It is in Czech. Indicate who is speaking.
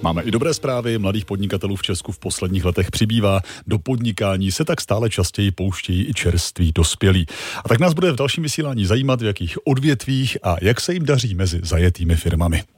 Speaker 1: Máme i dobré zprávy, mladých podnikatelů v Česku v posledních letech přibývá, do podnikání se tak stále častěji pouštějí i čerství dospělí. A tak nás bude v dalším vysílání zajímat, v jakých odvětvích a jak se jim daří mezi zajetými firmami.